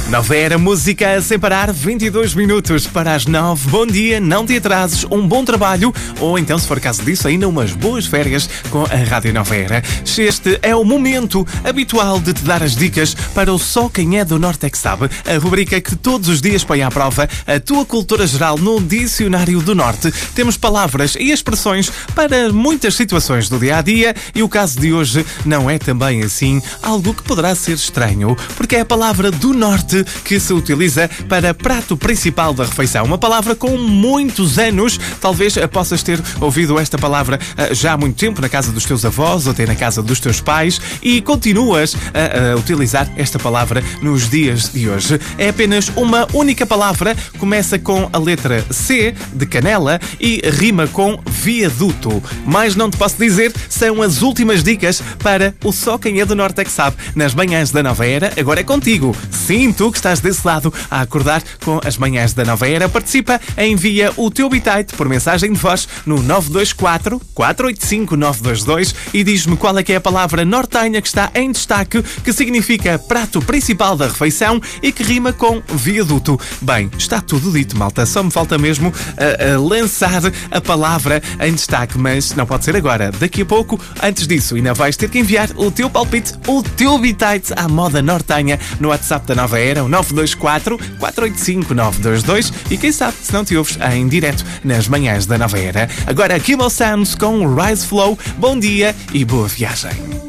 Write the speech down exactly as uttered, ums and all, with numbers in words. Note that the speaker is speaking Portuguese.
Nova Era, música sem parar, vinte e dois minutos para as nove. Bom dia, não te atrases, um bom trabalho ou então, se for caso disso, ainda umas boas férias com a Rádio Nova Era. Este é o momento habitual de te dar as dicas para o Só Quem É do Norte é que Sabe, a rubrica que todos os dias põe à prova a tua cultura geral no Dicionário do Norte. Temos palavras e expressões para muitas situações do dia-a-dia e o caso de hoje não é também assim algo que poderá ser estranho, porque é a palavra do Norte que se utiliza para prato principal da refeição. Uma palavra com muitos anos. Talvez possas ter ouvido esta palavra já há muito tempo na casa dos teus avós ou até na casa dos teus pais e continuas a, a utilizar esta palavra nos dias de hoje. É apenas uma única palavra, começa com a letra C de canela e rima com viaduto. Mais não te posso dizer, são as últimas dicas para o Só Quem É do Norte é que Sabe. Nas manhãs da Nova Era, agora é contigo. Sim, tu que estás desse lado a acordar com as manhãs da Nova Era, participa, envia o teu bitite por mensagem de voz no nove dois quatro, quatro oito cinco, nove dois dois e diz-me qual é que é a palavra nortenha que está em destaque, que significa prato principal da refeição e que rima com viaduto. Bem, está tudo dito, malta. Só me falta mesmo uh, uh, lançar a palavra em destaque, mas não pode ser agora. Daqui a pouco, antes disso, ainda vais ter que enviar o teu palpite, o teu bitite à moda nortenha no WhatsApp da Nova Era, o nove dois quatro, quatro oito cinco, nove dois dois e quem sabe se não te ouves em direto nas manhãs da Nova Era. Agora Kimmel Sounds com Rise Flow. Bom dia e boa viagem.